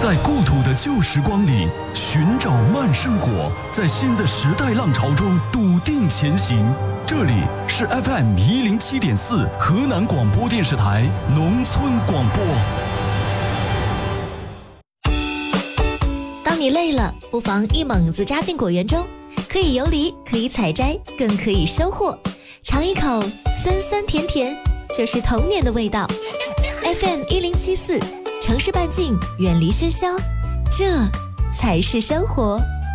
在故土的旧时光里寻找慢生活，在新的时代浪潮中笃定前行。这里是 FM107.4 河南广播电视台农村广播。 当你累了，不妨一猛子扎进果园中，可以游离，可以采摘，更可以收获。尝一口酸酸甜甜，就是童年的味道。FM107.4城市半径，远离喧嚣，这才是生活。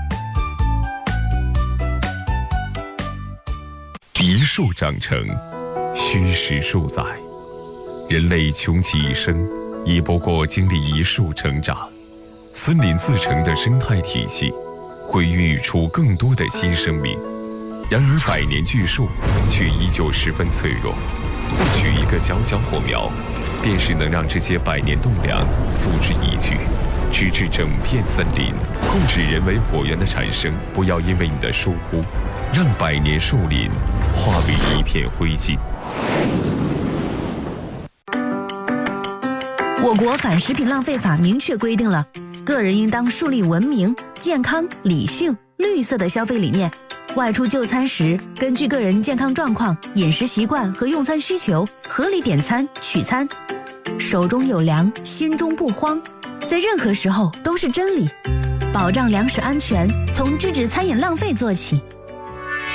一树长成，虚实数载。人类穷其一生，亦不过经历一树成长。森林自成的生态体系，会孕育出更多的新生命。然而百年巨树却依旧十分脆弱，或许一个小小火苗，便是能让这些百年栋梁付之一炬，直至整片森林。控制人为火源的产生，不要因为你的疏忽，让百年树林化为一片灰烬。 我国反食品浪费法明确规定了，个人应当树立文明、健康、理性、绿色的消费理念。外出就餐时，根据个人健康状况、饮食习惯和用餐需求，合理点餐取餐。手中有粮，心中不慌，在任何时候都是真理。保障粮食安全，从制止餐饮浪费做起。